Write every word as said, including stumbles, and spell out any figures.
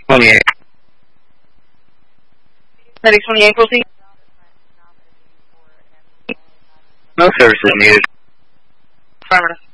twenty-eight. Medic twenty-eight, proceed. No services needed. Affirmative.